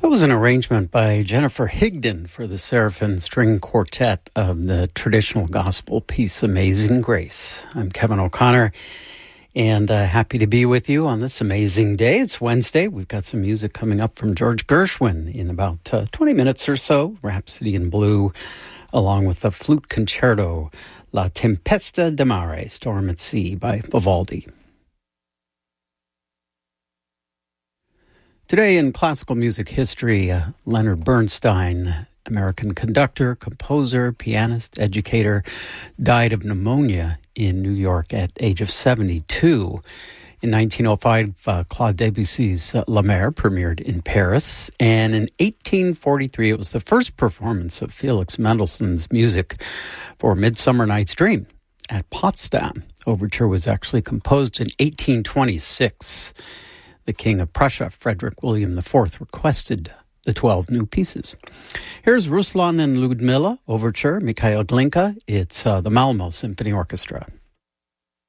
That was an arrangement by Jennifer Higdon for the Seraphim String Quartet of the traditional gospel piece Amazing Grace. I'm Kevin O'Connor, and happy to be with you on this amazing day. It's Wednesday. We've got some music coming up from George Gershwin in about 20 minutes or so. Rhapsody in Blue, along with the flute concerto La Tempesta di Mare, Storm at Sea by Vivaldi. Today in classical music history, Leonard Bernstein, American conductor, composer, pianist, educator, died of pneumonia in New York at age of 72. In 1905, Claude Debussy's La Mer premiered in Paris, and in 1843, it was the first performance of Felix Mendelssohn's music for Midsummer Night's Dream at Potsdam. Overture was actually composed in 1826. The King of Prussia, Frederick William IV, requested the 12 new pieces. Here's Ruslan and Ludmilla, Overture, Mikhail Glinka. It's the Malmo Symphony Orchestra.